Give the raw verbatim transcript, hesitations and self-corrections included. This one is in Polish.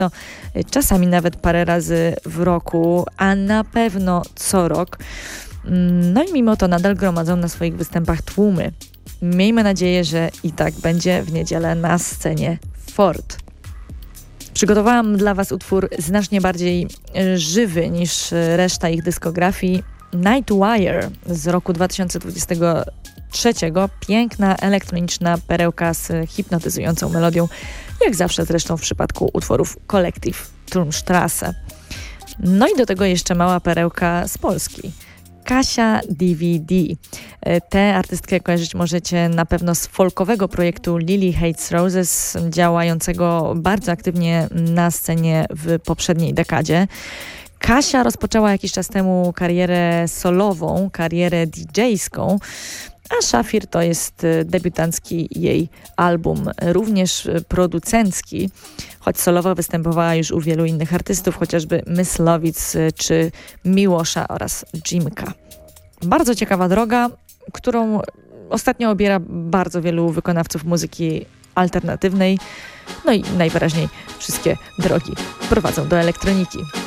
No, czasami nawet parę razy w roku, a na pewno co rok. No i mimo to nadal gromadzą na swoich występach tłumy. Miejmy nadzieję, że i tak będzie w niedzielę na scenie Ford. Przygotowałam dla Was utwór znacznie bardziej żywy niż reszta ich dyskografii. Nightwire z roku dwa tysiące dwudziestego trzeciego. Piękna, elektroniczna perełka z hipnotyzującą melodią, jak zawsze zresztą w przypadku utworów Collective Turmstrasse. No i do tego jeszcze mała perełka z Polski. Kasia D V D. Tę artystkę kojarzyć możecie na pewno z folkowego projektu Lily Hates Roses, działającego bardzo aktywnie na scenie w poprzedniej dekadzie. Kasia rozpoczęła jakiś czas temu karierę solową, karierę didżejską, a Szafir to jest debiutancki jej album, również producencki, choć solowo występowała już u wielu innych artystów, chociażby Myslowic czy Miłosza oraz Jimka. Bardzo ciekawa droga, którą ostatnio obiera bardzo wielu wykonawców muzyki alternatywnej, no i najwyraźniej wszystkie drogi prowadzą do elektroniki.